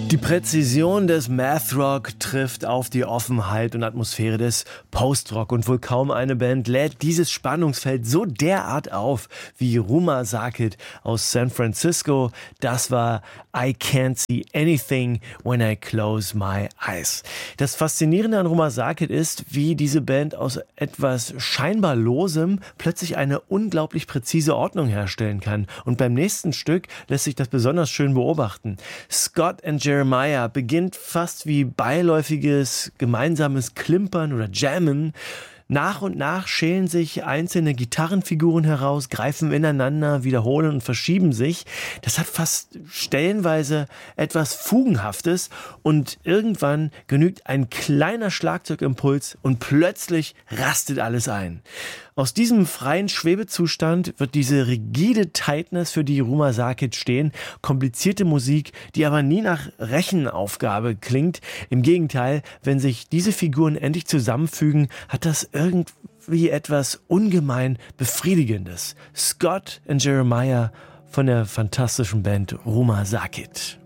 Die Präzision des Math-Rock trifft auf die Offenheit und Atmosphäre des Post-Rock und wohl kaum eine Band lädt dieses Spannungsfeld so derart auf wie Ruma Sakit aus San Francisco. Das war I Can't See Anything When I Close My Eyes. Das Faszinierende an Ruma Sakit ist, wie diese Band aus etwas scheinbar Losem plötzlich eine unglaublich präzise Ordnung herstellen kann. Und beim nächsten Stück lässt sich das besonders schön beobachten. Scott and Jeremiah beginnt fast wie beiläufiges gemeinsames Klimpern oder Jammen. Nach und nach schälen sich einzelne Gitarrenfiguren heraus, greifen ineinander, wiederholen und verschieben sich. Das hat fast stellenweise etwas Fugenhaftes und irgendwann genügt ein kleiner Schlagzeugimpuls und plötzlich rastet alles ein. Aus diesem freien Schwebezustand wird diese rigide Tightness, für die Ruma Sakit stehen, komplizierte Musik, die aber nie nach Rechenaufgabe klingt. Im Gegenteil, wenn sich diese Figuren endlich zusammenfügen, hat das irgendwie etwas ungemein Befriedigendes. Scott and Jeremiah von der fantastischen Band Ruma Sakit.